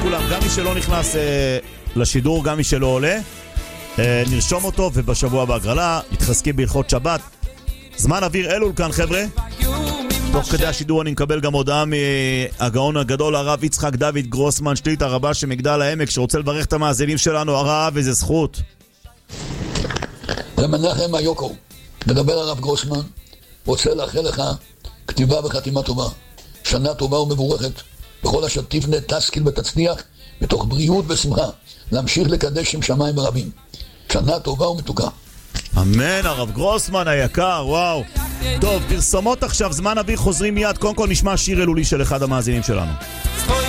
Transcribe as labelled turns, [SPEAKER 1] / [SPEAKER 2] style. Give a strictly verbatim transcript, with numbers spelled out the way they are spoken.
[SPEAKER 1] לכולם, גם מי שלא נכנס אה, לשידור, גם מי שלא עולה, אה, נרשום אותו, ובשבוע בהגרלה מתחזקים בהלכות שבת. זמן אוויר אלול כאן, חבר'ה. תוך כדי השידור אני מקבל גם הודעה מהגאון הגדול, הרב יצחק דוד גרוסמן, שליט הרבה שמגדל העמק, שרוצה לברך את המאזינים שלנו. הרב, איזה זכות.
[SPEAKER 2] זה מנחם היוקו, מדבר הרב גרוסמן, רוצה לאחל לך כתיבה וחתימה טובה, שנה טובה ומבורכת, בכל אשר תפנה תשכיל ותצליח, בתוך בריאות ושמחה, להמשיך לקדש עם שמיים רבים. שנה טובה ומתוקה.
[SPEAKER 1] אמן, הרב גרוסמן היקר, וואו. טוב, פרסומות עכשיו, זמן אוויר, חוזרים מיד. קודם כל נשמע שיר אלולי של אחד המאזינים שלנו.